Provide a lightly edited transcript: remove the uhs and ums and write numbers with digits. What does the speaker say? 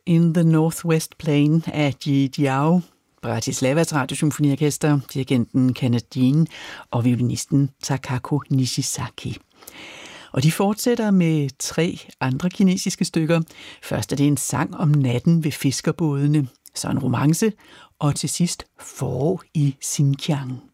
in the Northwest Plain af Ji Diao, Bratislavas Radiosymfoniorkester, dirigenten Kenneth Dean og violinisten Takako Nishizaki. Og de fortsætter med 3 andre kinesiske stykker. Først er det en sang om natten ved fiskerbådene, så en romance, og til sidst forår i Xinjiang.